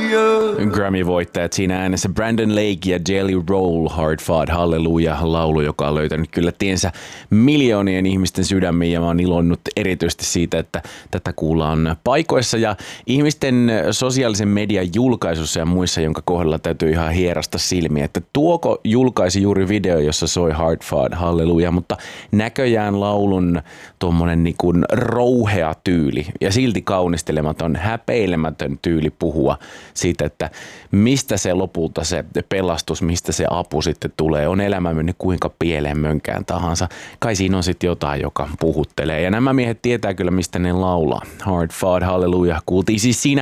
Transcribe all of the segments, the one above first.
Grammy-voittajat siinä äänessä Brandon Lake ja Jelly Roll, Hard Fought Hallelujah -laulu, joka on löytänyt kyllä tiensä miljoonien ihmisten sydämiin, ja mä oon ilonnut erityisesti siitä, että tätä kuullaan paikoissa ja ihmisten sosiaalisen median julkaisussa ja muissa, jonka kohdalla täytyy ihan hierasta silmiä, että tuoko julkaisi juuri video, jossa soi Hard Fought Hallelujah, mutta näköjään laulun tuommoinen niin kuin rouhea tyyli ja silti kaunistelematon, häpeilemätön tyyli puhua siitä, että mistä se lopulta se pelastus, mistä se apu sitten tulee. On elämä mennyt kuinka pieleen mönkään tahansa. Kai siinä on sitten jotain, joka puhuttelee. Ja nämä miehet tietää kyllä, mistä ne laulaa. Hard Fought Hallelujah kuultiin siis siinä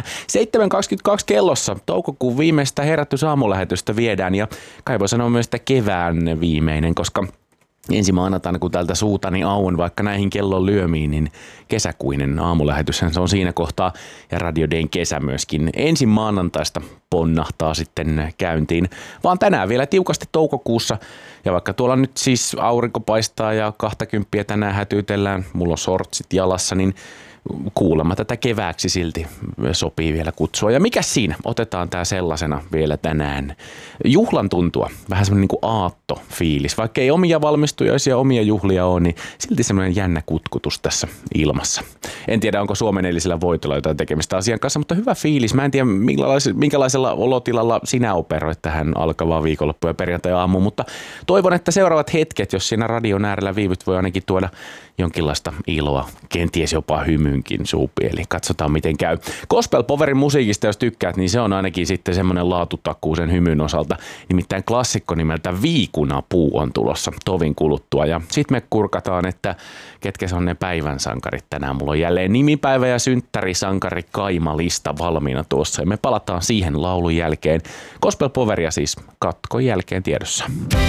7.22 kellossa. Toukokuun viimeistä herätysaamulähetystä viedään ja kai voi sanoa myös, että kevään viimeinen, koska ensi maanantaina, kun täältä suutani auon vaikka näihin kellon lyömiin, niin kesäkuinen aamulähetyshän se on siinä kohtaa ja Radio Dayn kesä myöskin ensi maanantaista ponnahtaa sitten käyntiin, vaan tänään vielä tiukasti toukokuussa ja vaikka tuolla nyt siis aurinko paistaa ja 20 tänään hätyytellään, mulla on sortsit jalassa, niin kuulemma tätä kevääksi silti sopii vielä kutsua. Ja mikä siinä? Otetaan tää sellaisena vielä tänään. Juhlan tuntua, vähän semmoinen niin kuin aattofiilis. Vaikka ei omia valmistujaisia, omia juhlia ole, niin silti semmoinen jännä kutkutus tässä ilmassa. En tiedä, onko Suomen eilisellä voitolla jotain tekemistä asian kanssa, mutta hyvä fiilis. Mä en tiedä, minkälaisella olotilalla sinä operoit tähän alkavaan viikonloppuun ja perjantai-aamuun, mutta toivon, että seuraavat hetket, jos siinä radion äärellä viivyt, voi ainakin tuoda jonkinlaista iloa, kenties jopa hymynkin suupieli. Katsotaan miten käy. Gospel Powerin musiikista, jos tykkäät, niin se on ainakin sitten semmoinen laatutakuu sen hymyn osalta. Nimittäin klassikko nimeltä Viikunapuu on tulossa tovin kuluttua. Ja sit me kurkataan, että ketkä on ne päivän sankarit tänään. Mulla on jälleen nimipäivä ja synttärisankari Kaima-lista valmiina tuossa. Ja me palataan siihen laulun jälkeen. Gospel Poweria siis katkon jälkeen tiedossa.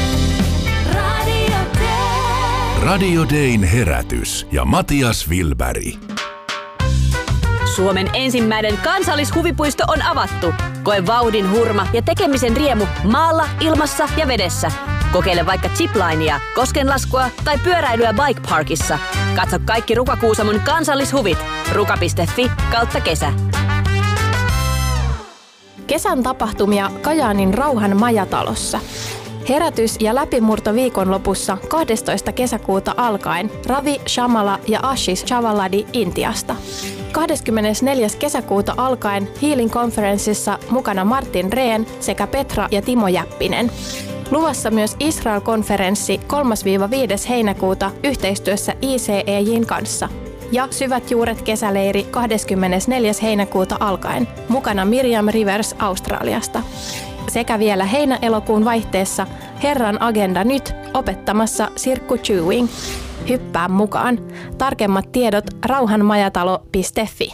Radio Dayn herätys ja Matias Wilberg. Suomen ensimmäinen kansallishuvipuisto on avattu. Koe vauhdin hurma ja tekemisen riemu maalla, ilmassa ja vedessä. Kokeile vaikka ziplinea, koskenlaskua tai pyöräilyä Bike Parkissa. Katso kaikki Ruka-Kuusamon kansallishuvit. ruka.fi/kesä. Kesän tapahtumia Kajaanin Rauhan majatalossa. Herätys- ja läpimurto viikonlopussa 12. kesäkuuta alkaen Ravi Shamala ja Ashish Chavaladi Intiasta. 24. kesäkuuta alkaen Healing Conferenceissa mukana Martin Rehn sekä Petra ja Timo Jäppinen. Luvassa myös Israel-konferenssi 3-5. heinäkuuta yhteistyössä ICEJ:n kanssa. Ja Syvät juuret kesäleiri 24. heinäkuuta alkaen mukana Miriam Rivers Australiasta. Sekä vielä heinä-elokuun vaihteessa Herran agenda nyt opettamassa Sirkku Chewing. Hyppää mukaan. Tarkemmat tiedot rauhanmajatalo.fi.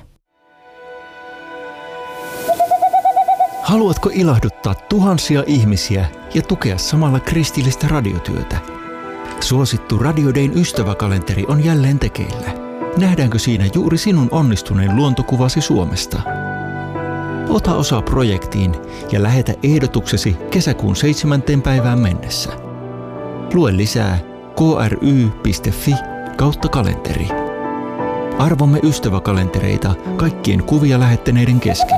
Haluatko ilahduttaa tuhansia ihmisiä ja tukea samalla kristillistä radiotyötä? Suosittu Radio Dayn ystäväkalenteri on jälleen tekeillä. Nähdäänkö siinä juuri sinun onnistuneen luontokuvasi Suomesta? Ota osaa projektiin ja lähetä ehdotuksesi kesäkuun 7. päivään mennessä. Lue lisää kry.fi/kalenteri. Arvomme ystäväkalentereita kaikkien kuvia lähettäneiden kesken.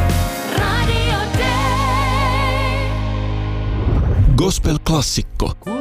Gospel-klassikko.